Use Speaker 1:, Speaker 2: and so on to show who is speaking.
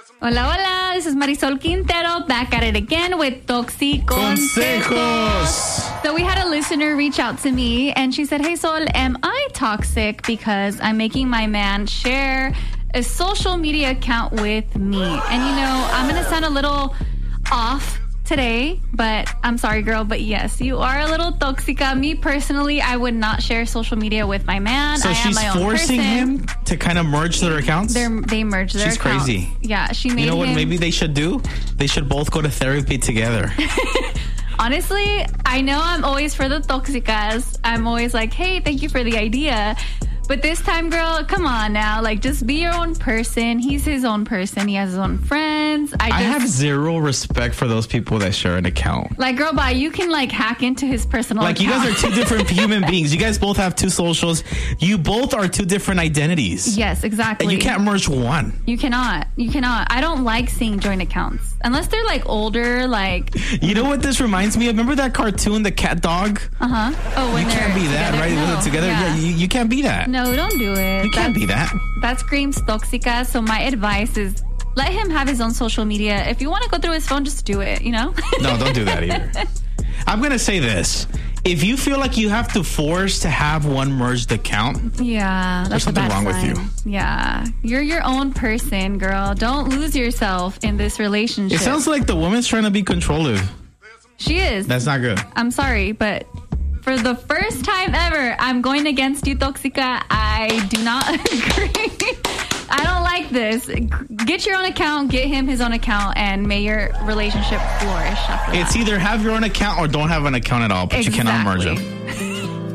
Speaker 1: Hola, hola. This is Marisol Quintero back at it again with Toxi Consejos. So we had a listener reach out to me and she said, hey, Sol, am I toxic because I'm making my man share a social media account with me? And, you know, I'm going to sound a little off today, but I'm sorry, girl, but yes, you are a little toxica. Me personally, I would not share social media with my man.
Speaker 2: So she's forcing him to kind of merge their accounts?
Speaker 1: They merge their accounts. She's
Speaker 2: crazy.
Speaker 1: Yeah, she made
Speaker 2: You know what
Speaker 1: him...
Speaker 2: maybe they should do? They should both go to therapy together.
Speaker 1: Honestly, I know I'm always for the toxicas. I'm always like, hey, thank you for the idea. But this time, girl, come on now. Like, just be your own person. He's his own person. He has his own friends.
Speaker 2: I have zero respect for those people that share an account.
Speaker 1: Like, girl, bye. You can, like, hack into his personal account.
Speaker 2: You guys are two different human beings. You guys both have two socials. You both are two different identities.
Speaker 1: Yes, exactly.
Speaker 2: And you can't merge one.
Speaker 1: You cannot. I don't like seeing joint accounts. Unless they're, like, older, like...
Speaker 2: You know what this reminds me of? Remember that cartoon, The Cat Dog?
Speaker 1: Uh-huh. Oh, when
Speaker 2: you can't be that, right?
Speaker 1: No,
Speaker 2: together? Yeah, you can't be that.
Speaker 1: No, don't do it.
Speaker 2: You can't be that.
Speaker 1: That screams toxica. So my advice is let him have his own social media. If you want to go through his phone, just do it, you know?
Speaker 2: No, don't do that either. I'm going to say this. If you feel like you have to force to have one merged account, there's something wrong with you.
Speaker 1: Yeah. You're your own person, girl. Don't lose yourself in this relationship.
Speaker 2: It sounds like the woman's trying to be controlling.
Speaker 1: She is.
Speaker 2: That's not good.
Speaker 1: I'm sorry, but for the first time ever, I'm going against you, Toxica. I do not agree. I don't like this. Get your own account, get him his own account, and may your relationship flourish after that.
Speaker 2: It's either have your own account or don't have an account at all, but you cannot merge them.